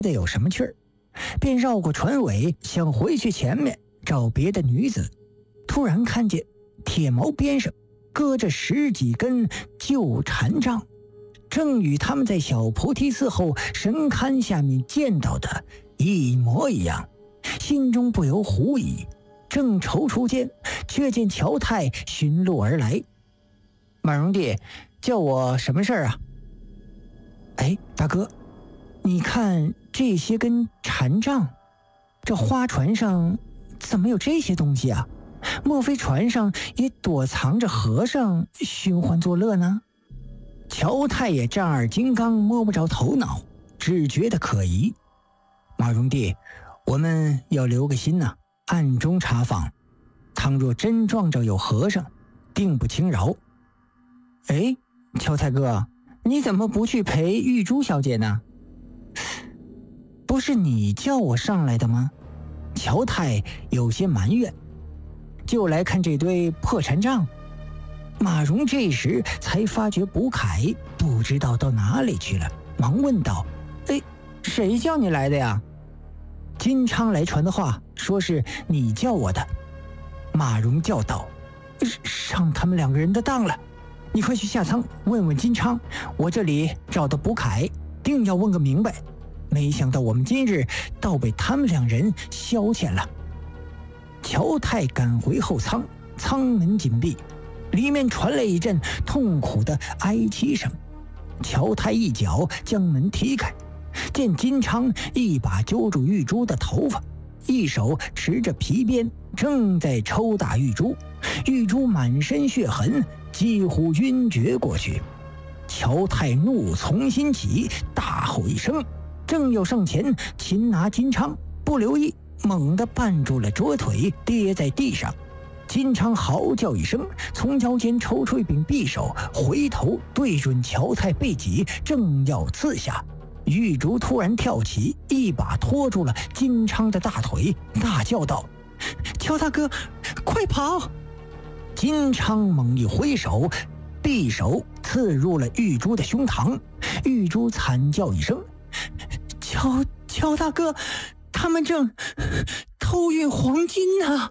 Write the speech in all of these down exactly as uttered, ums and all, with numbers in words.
得有什么趣儿，便绕过船尾想回去前面找别的女子，突然看见铁锚边上搁着十几根旧禅杖，正与他们在小菩提寺后神龛下面见到的一模一样，心中不由狐疑。正踌躇间，却见乔太寻路而来。马荣弟，叫我什么事儿啊？哎，大哥，你看这些根禅杖，这花船上怎么有这些东西啊？莫非船上也躲藏着和尚寻欢作乐呢？乔太也丈二金刚摸不着头脑，只觉得可疑。马荣弟，我们要留个心呐，暗中查访，倘若真撞着有和尚，定不轻饶。哎，乔太哥，你怎么不去陪玉珠小姐呢？不是你叫我上来的吗？乔太有些埋怨，就来看这堆破禅杖。马荣这时才发觉卜凯不知道到哪里去了，忙问道：哎，谁叫你来的呀？金昌来传的话，说是你叫我的。马荣叫道：上他们两个人的当了，你快去下舱问问金昌，我这里找到卜凯，定要问个明白。没想到我们今日倒被他们两人消遣了。乔太赶回后舱，舱门紧闭，里面传来一阵痛苦的哀泣声。乔太一脚将门踢开，见金昌一把揪住玉珠的头发，一手持着皮鞭，正在抽打玉珠。玉珠满身血痕，几乎晕厥过去。乔太怒从心起，大吼一声，正要上前擒拿金昌，不留意猛地绊住了左腿，跌在地上。金昌嚎叫一声，从腰间抽出一柄匕首，回头对准乔太背脊，正要刺下。玉竹突然跳起，一把拖住了金昌的大腿，大叫道：乔大哥，快跑！金昌猛一挥手，匕首刺入了玉珠的胸膛。玉珠惨叫一声：乔乔大哥，他们正偷运黄金呢！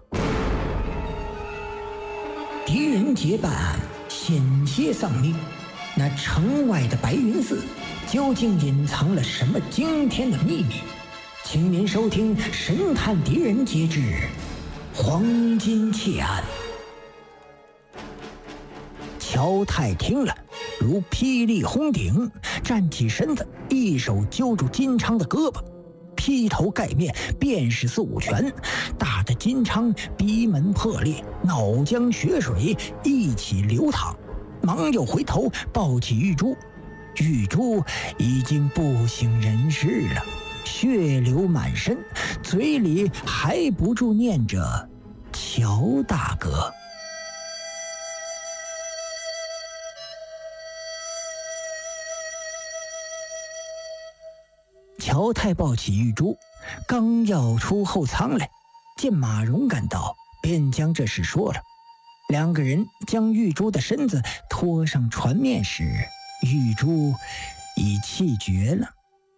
敌人结伴，险些丧命。那城外的白云寺究竟隐藏了什么惊天的秘密？请您收听《神探狄仁杰之黄金窃案》。乔太听了如霹雳轰顶，站起身子，一手揪住金昌的胳膊，劈头盖面便是四五拳，打得金昌鼻门破裂，脑浆血水一起流淌，忙又回头抱起玉珠。玉珠已经不省人事了，血流满身，嘴里还不住念着乔大哥。乔太抱起玉珠，刚要出后舱来，见马荣赶到，便将这事说了。两个人将玉珠的身子拖上船面时，玉珠已气绝了。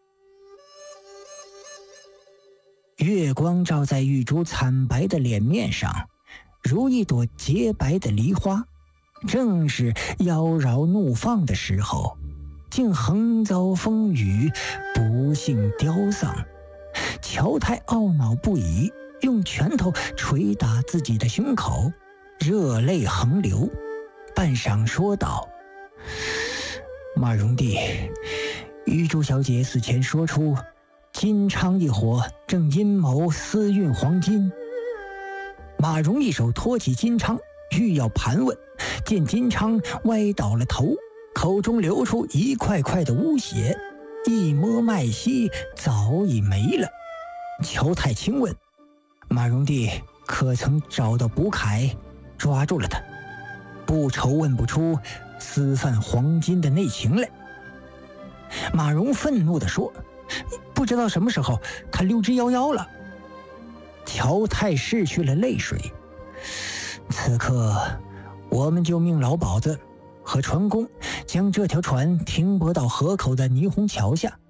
月光照在玉珠惨白的脸面上，如一朵洁白的梨花。正是妖娆怒放的时候，竟横遭风雨，不幸凋丧。乔太懊恼不已，用拳头捶打自己的胸口，热泪横流，半晌说道：马荣弟，玉珠小姐死前说出金昌一伙正阴谋私运黄金。马荣一手托起金昌，欲要盘问，见金昌歪倒了头，口中流出一块块的污血，一摸脉息早已没了。乔太清问：马荣弟可曾找到卜凯，抓住了他？不愁问不出私贩黄金的内情来。马荣愤怒地说：不知道什么时候他溜之夭夭了。乔太拭去了泪水：此刻我们就命老鸨子和船工将这条船停泊到河口的霓虹桥下，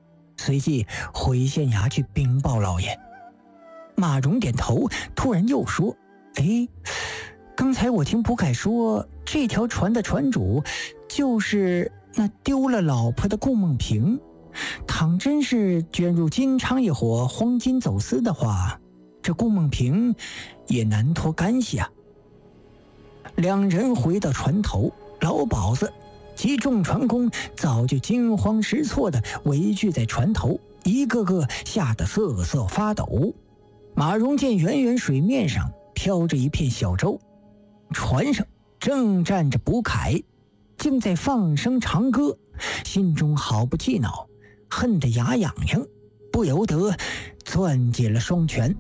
随即回县衙去禀报老爷。马荣点头，突然又说：“哎，刚才我听卜凯说，这条船的船主就是那丢了老婆的顾梦萍。倘真是卷入金昌一伙黄金走私的话，这顾梦萍也难脱干系啊。”两人回到船头，老鸨子及众船工早就惊慌失措地围聚在船头，一个个吓得瑟瑟发抖。马荣见远远水面上飘着一片小舟，船上正站着卜凯，竟在放声长歌，心中好不气恼，恨得牙痒痒，不由得攥紧了双拳。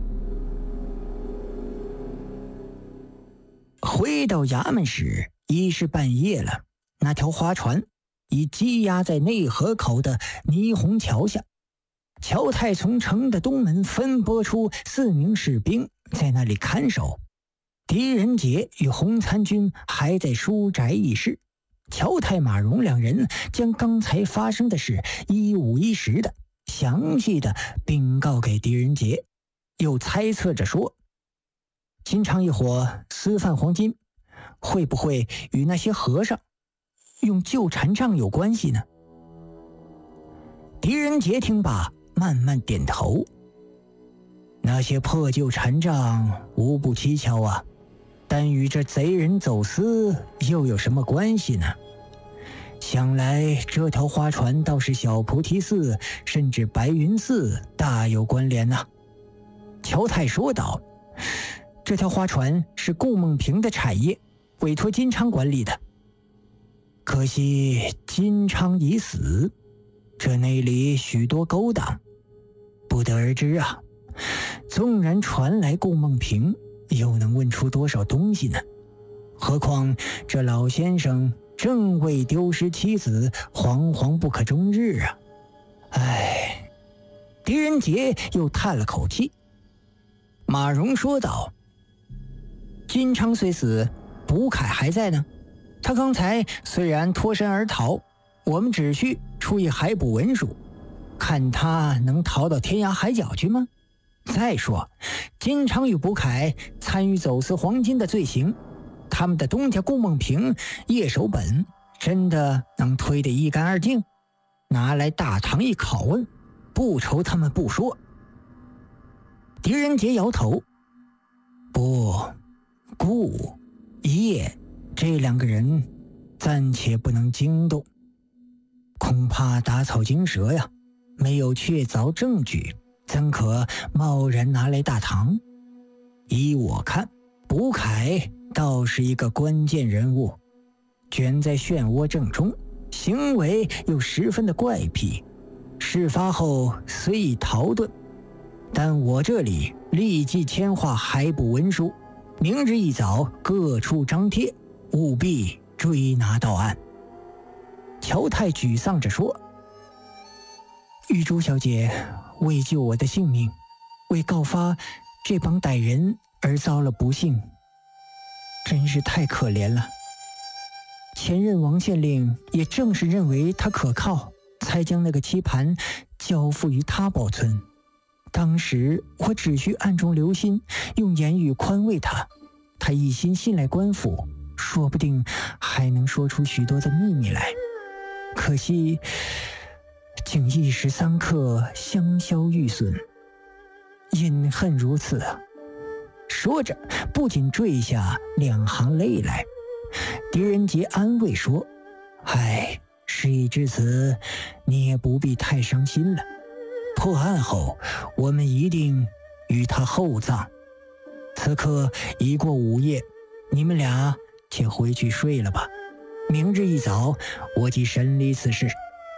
回到衙门时已是半夜了，那条花船已积压在内河口的霓虹桥下。乔太从城的东门分拨出四名士兵在那里看守。狄仁杰与洪参军还在书宅议事。乔太、马荣两人将刚才发生的事一五一十的详细的禀告给狄仁杰，又猜测着说，金昌一伙私贩黄金，会不会与那些和尚用旧禅杖有关系呢？狄仁杰听罢慢慢点头，那些破旧禅杖无不蹊跷啊，但与这贼人走私又有什么关系呢？想来这条花船倒是小菩提寺甚至白云寺大有关联呐、啊。乔太说道，这条花船是顾梦萍的产业，委托金昌管理的。可惜金昌已死，这内里许多勾当，不得而知啊。纵然传来顾梦萍，又能问出多少东西呢？何况这老先生正为丢失妻子惶惶不可终日啊！唉，狄仁杰又叹了口气。马荣说道，金昌虽死，卜凯还在呢。他刚才虽然脱身而逃，我们只需出一海捕文书，看他能逃到天涯海角去吗？再说金昌与卜凯参与走私黄金的罪行，他们的东家顾梦萍、叶守本真的能推得一干二净？拿来大堂一拷问，不愁他们不说。狄仁杰摇头，不，顾、叶这两个人暂且不能惊动，恐怕打草惊蛇呀，没有确凿证据，怎可贸然拿来大堂？依我看，卜凯倒是一个关键人物，卷在漩涡正中，行为又十分的怪癖。事发后虽已逃遁，但我这里立即签划海捕文书，明日一早各处张贴，务必追拿到案。乔太沮丧着说，玉珠小姐为救我的性命，为告发这帮歹人而遭了不幸，真是太可怜了。前任王县令也正是认为他可靠，才将那个棋盘交付于他保存。当时我只需暗中留心，用言语宽慰他，他一心信赖官府，说不定还能说出许多的秘密来。可惜竟一时三刻香消玉损，隐恨如此啊！说着不仅坠下两行泪来。狄仁杰安慰说，唉，事已至此，你也不必太伤心了。破案后我们一定与他厚葬。此刻已过午夜，你们俩且回去睡了吧，明日一早我即审理此事。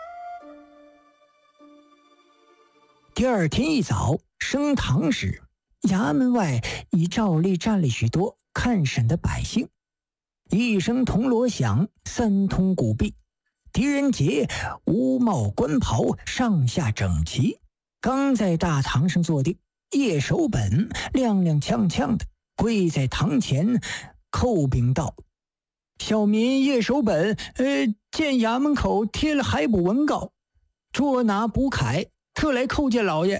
第二天一早升堂时，衙门外已照例站了许多看审的百姓。一声铜锣响，三通鼓壁，狄仁杰乌帽官袍，上下整齐，刚在大堂上坐定，叶守本踉踉跄跄的跪在堂前叩禀道，小民叶守本呃，见衙门口贴了海捕文告， 捉拿捕凯，特来叩见老爷。